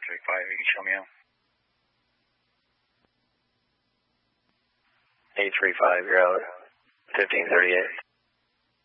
835, you can show me out. 835, you're out. 1538.